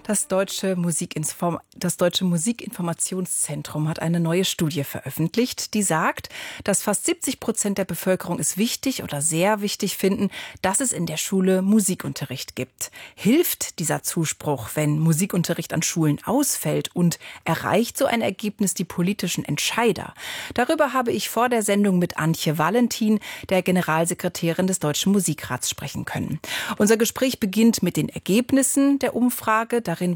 Das Deutsche Musikinformationszentrum hat eine neue Studie veröffentlicht, die sagt, dass fast 70% der Bevölkerung es wichtig oder sehr wichtig finden, dass es in der Schule Musikunterricht gibt. Hilft dieser Zuspruch, wenn Musikunterricht an Schulen ausfällt, und erreicht so ein Ergebnis die politischen Entscheider? Darüber habe ich vor der Sendung mit Antje Valentin, der Generalsekretärin des Deutschen Musikrats, sprechen können. Unser Gespräch beginnt mit den Ergebnissen der Umfrage. Darin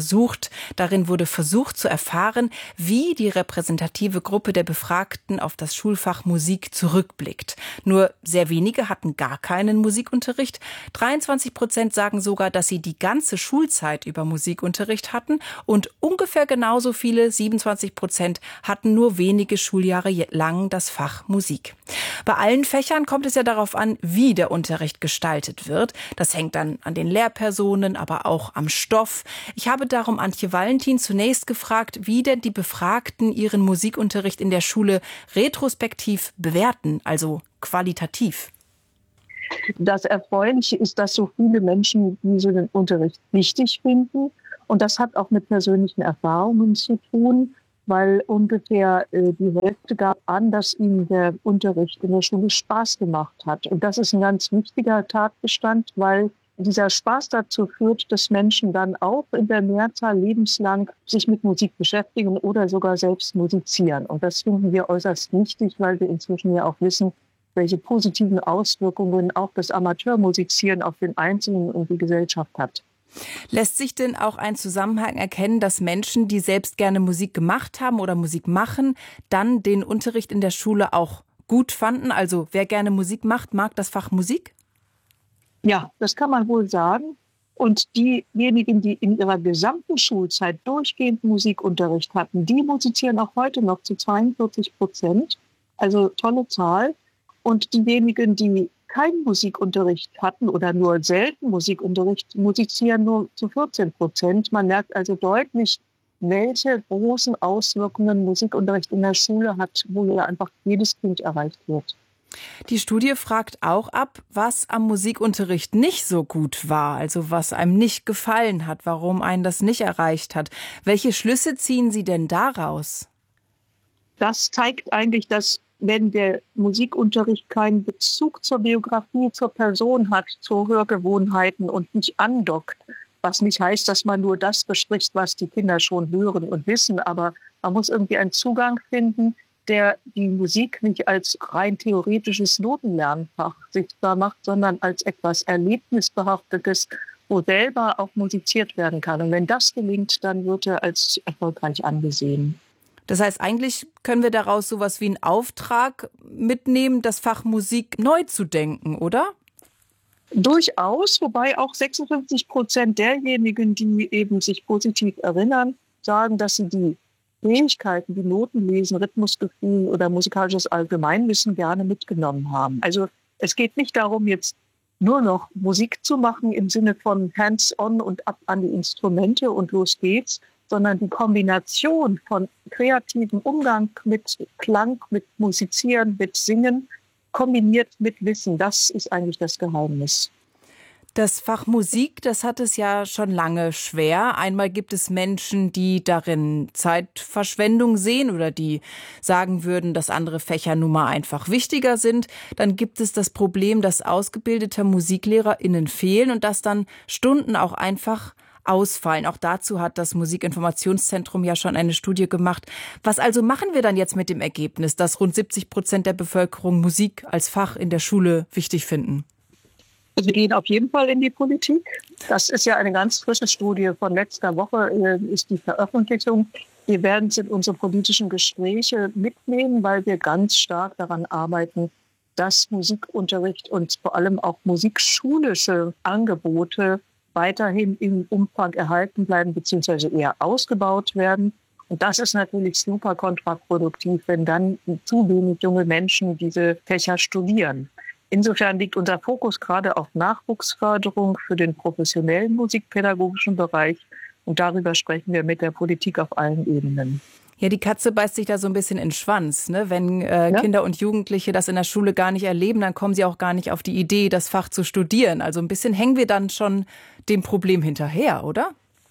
wurde versucht zu erfahren, wie die repräsentative Gruppe der Befragten auf das Schulfach Musik zurückblickt. Nur sehr wenige hatten gar keinen Musikunterricht. 23% sagen sogar, dass sie die ganze Schulzeit über Musikunterricht hatten, und ungefähr genauso viele, 27%, hatten nur wenige Schuljahre lang das Fach Musik. Bei allen Fächern kommt es ja darauf an, wie der Unterricht gestaltet wird. Das hängt dann an den Lehrpersonen, aber auch am Stoff. Ich habe darum Antje Valentin zunächst gefragt, wie denn die Befragten ihren Musikunterricht in der Schule retrospektiv bewerten, also qualitativ. Das Erfreuliche ist, dass so viele Menschen diesen Unterricht wichtig finden. Und das hat auch mit persönlichen Erfahrungen zu tun, weil ungefähr die Hälfte gab an, dass ihnen der Unterricht in der Schule Spaß gemacht hat. Und das ist ein ganz wichtiger Tatbestand, weil dieser Spaß dazu führt, dass Menschen dann auch in der Mehrzahl lebenslang sich mit Musik beschäftigen oder sogar selbst musizieren. Und das finden wir äußerst wichtig, weil wir inzwischen ja auch wissen, welche positiven Auswirkungen auch das Amateurmusizieren auf den Einzelnen und die Gesellschaft hat. Lässt sich denn auch ein Zusammenhang erkennen, dass Menschen, die selbst gerne Musik gemacht haben oder Musik machen, dann den Unterricht in der Schule auch gut fanden? Also wer gerne Musik macht, mag das Fach Musik? Ja, das kann man wohl sagen. Und diejenigen, die in ihrer gesamten Schulzeit durchgehend Musikunterricht hatten, die musizieren auch heute noch zu 42%. Also tolle Zahl. Und diejenigen, die keinen Musikunterricht hatten oder nur selten Musikunterricht, musizieren nur zu 14%. Man merkt also deutlich, welche großen Auswirkungen Musikunterricht in der Schule hat, wo ja einfach jedes Kind erreicht wird. Die Studie fragt auch ab, was am Musikunterricht nicht so gut war, also was einem nicht gefallen hat, warum einen das nicht erreicht hat. Welche Schlüsse ziehen Sie denn daraus? Das zeigt eigentlich, dass wenn der Musikunterricht keinen Bezug zur Biografie, zur Person hat, zu Hörgewohnheiten und nicht andockt, was nicht heißt, dass man nur das bespricht, was die Kinder schon hören und wissen, aber man muss irgendwie einen Zugang finden, der die Musik nicht als rein theoretisches Notenlernfach sichtbar macht, sondern als etwas Erlebnisbehaftetes, wo selber auch musiziert werden kann. Und wenn das gelingt, dann wird er als erfolgreich angesehen. Das heißt, eigentlich können wir daraus sowas wie einen Auftrag mitnehmen, das Fach Musik neu zu denken, oder? Durchaus, wobei auch 56% derjenigen, die eben sich positiv erinnern, sagen, dass sie die Fähigkeiten wie Notenlesen, Rhythmusgefühl oder musikalisches Allgemeinwissen gerne mitgenommen haben. Also es geht nicht darum, jetzt nur noch Musik zu machen im Sinne von hands-on und ab an die Instrumente und los geht's, sondern die Kombination von kreativem Umgang mit Klang, mit Musizieren, mit Singen, kombiniert mit Wissen, das ist eigentlich das Geheimnis. Das Fach Musik, das hat es ja schon lange schwer. Einmal gibt es Menschen, die darin Zeitverschwendung sehen oder die sagen würden, dass andere Fächer nun mal einfach wichtiger sind. Dann gibt es das Problem, dass ausgebildete MusiklehrerInnen fehlen und dass dann Stunden auch einfach ausfallen. Auch dazu hat das Musikinformationszentrum ja schon eine Studie gemacht. Was also machen wir dann jetzt mit dem Ergebnis, dass rund 70% der Bevölkerung Musik als Fach in der Schule wichtig finden? Wir gehen auf jeden Fall in die Politik. Das ist ja eine ganz frische Studie von letzter Woche, ist die Veröffentlichung. Wir werden es in unsere politischen Gespräche mitnehmen, weil wir ganz stark daran arbeiten, dass Musikunterricht und vor allem auch musikschulische Angebote weiterhin im Umfang erhalten bleiben bzw. eher ausgebaut werden. Und das ist natürlich super kontraproduktiv, wenn dann zu wenig junge Menschen diese Fächer studieren. Insofern liegt unser Fokus gerade auf Nachwuchsförderung für den professionellen musikpädagogischen Bereich. Und darüber sprechen wir mit der Politik auf allen Ebenen. Ja, die Katze beißt sich da so ein bisschen in den Schwanz, ne? Wenn Kinder und Jugendliche das in der Schule gar nicht erleben, dann kommen sie auch gar nicht auf die Idee, das Fach zu studieren. Also ein bisschen hängen wir dann schon dem Problem hinterher, oder?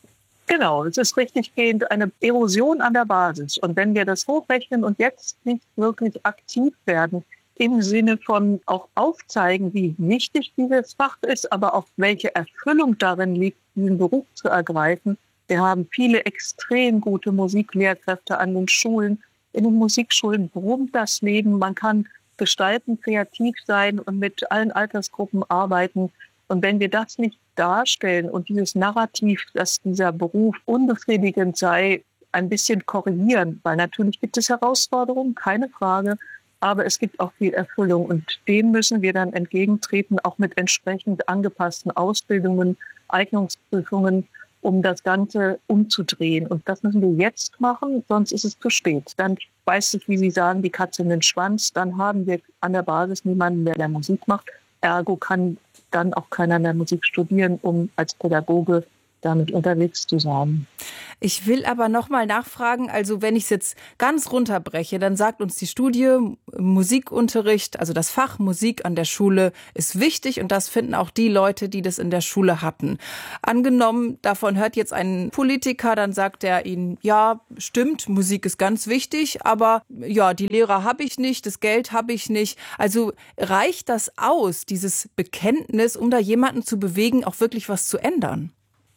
Genau, es ist richtiggehend eine Erosion an der Basis. Und wenn wir das hochrechnen und jetzt nicht wirklich aktiv werden, im Sinne von auch aufzeigen, wie wichtig dieses Fach ist, aber auch welche Erfüllung darin liegt, diesen Beruf zu ergreifen. Wir haben viele extrem gute Musiklehrkräfte an den Schulen. In den Musikschulen brummt das Leben. Man kann gestalten, kreativ sein und mit allen Altersgruppen arbeiten. Und wenn wir das nicht darstellen und dieses Narrativ, dass dieser Beruf unbefriedigend sei, ein bisschen korrigieren, weil natürlich gibt es Herausforderungen, keine Frage, aber es gibt auch viel Erfüllung und dem müssen wir dann entgegentreten, auch mit entsprechend angepassten Ausbildungen, Eignungsprüfungen, um das Ganze umzudrehen. Und das müssen wir jetzt machen, sonst ist es zu spät. Dann beißt sich, wie Sie sagen, die Katze in den Schwanz. Dann haben wir an der Basis niemanden mehr, der Musik macht. Ergo kann dann auch keiner mehr Musik studieren, um als Pädagoge damit unterwegs zu sein. Ich will aber noch mal nachfragen, also wenn ich es jetzt ganz runterbreche, dann sagt uns die Studie, Musikunterricht, also das Fach Musik an der Schule ist wichtig und das finden auch die Leute, die das in der Schule hatten. Angenommen, davon hört jetzt ein Politiker, dann sagt er Ihnen, ja, stimmt, Musik ist ganz wichtig, aber ja, die Lehrer habe ich nicht, das Geld habe ich nicht. Also reicht das aus, dieses Bekenntnis, um da jemanden zu bewegen, auch wirklich was zu ändern?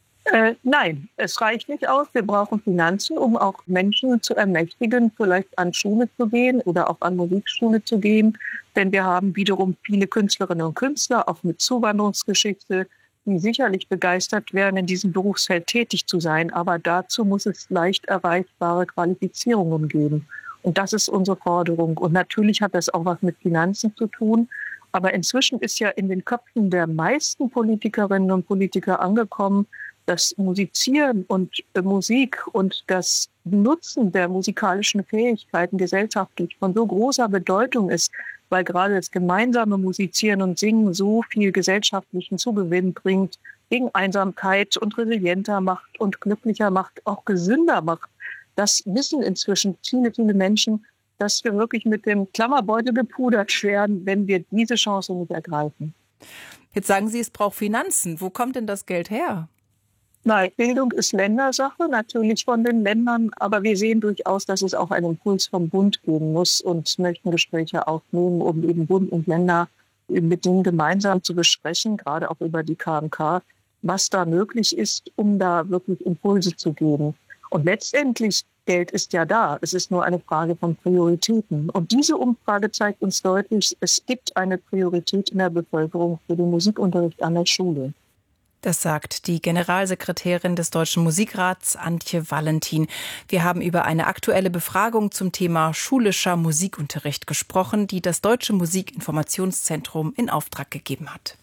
Nein, es reicht nicht aus. Wir brauchen Finanzen, um auch Menschen zu ermächtigen, vielleicht an Schule zu gehen oder auch an Musikschule zu gehen. Denn wir haben wiederum viele Künstlerinnen und Künstler, auch mit Zuwanderungsgeschichte, die sicherlich begeistert wären, in diesem Berufsfeld tätig zu sein. Aber dazu muss es leicht erreichbare Qualifizierungen geben. Und das ist unsere Forderung. Und natürlich hat das auch was mit Finanzen zu tun. Aber inzwischen ist ja in den Köpfen der meisten Politikerinnen und Politiker angekommen, dass Musizieren und Musik und das Nutzen der musikalischen Fähigkeiten gesellschaftlich von so großer Bedeutung ist, weil gerade das gemeinsame Musizieren und Singen so viel gesellschaftlichen Zugewinn bringt, gegen Einsamkeit und resilienter macht und glücklicher macht, auch gesünder macht. Das wissen inzwischen viele, viele Menschen, dass wir wirklich mit dem Klammerbeutel gepudert werden, wenn wir diese Chance nicht ergreifen. Jetzt sagen Sie, es braucht Finanzen. Wo kommt denn das Geld her? Nein, Bildung ist Ländersache, natürlich von den Ländern, aber wir sehen durchaus, dass es auch einen Impuls vom Bund geben muss und möchten Gespräche aufnehmen, um eben Bund und Länder mit denen gemeinsam zu besprechen, gerade auch über die KMK, was da möglich ist, um da wirklich Impulse zu geben. Und letztendlich, Geld ist ja da, es ist nur eine Frage von Prioritäten. Und diese Umfrage zeigt uns deutlich, es gibt eine Priorität in der Bevölkerung für den Musikunterricht an der Schule. Das sagt die Generalsekretärin des Deutschen Musikrats, Antje Valentin. Wir haben über eine aktuelle Befragung zum Thema schulischer Musikunterricht gesprochen, die das Deutsche Musikinformationszentrum in Auftrag gegeben hat.